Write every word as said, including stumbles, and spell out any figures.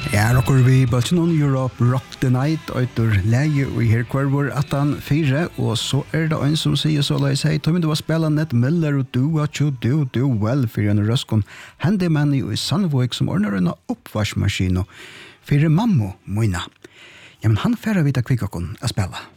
Ja, rocker vi Balkan on Europe Rock the Night etter leie og her kvarvor atan fire og så er det en som sier så la jeg si Tommy du var spela net Miller og du what you do do well for en røskon handyman i Sandvik som ordner en oppvaskmaskin og for mammo moina. Ja men han færa vita kvikkakon a spela.